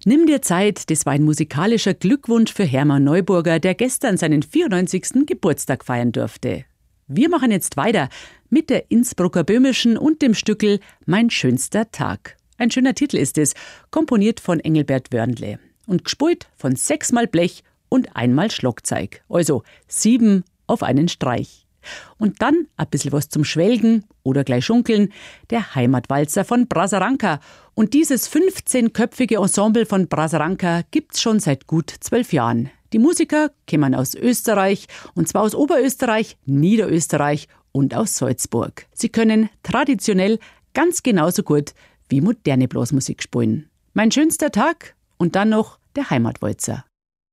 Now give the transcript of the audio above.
Nimm dir Zeit, das war ein musikalischer Glückwunsch für Hermann Neuburger, der gestern seinen 94. Geburtstag feiern durfte. Wir machen jetzt weiter mit der Innsbrucker Böhmischen und dem Stückel Mein schönster Tag. Ein schöner Titel ist es, komponiert von Engelbert Wörnle und gespielt von 6-mal Blech und 1-mal Schlagzeug. Also 7 auf einen Streich. Und dann ein bisschen was zum Schwelgen oder gleich schunkeln, der Heimatwalzer von Brasaranka. Und dieses 15-köpfige Ensemble von Brasaranka gibt's schon seit gut 12 Jahren. Die Musiker kommen aus Österreich, und zwar aus Oberösterreich, Niederösterreich und aus Salzburg. Sie können traditionell ganz genauso gut wie moderne Blasmusik spielen. Mein schönster Tag und dann noch der Heimatwalzer.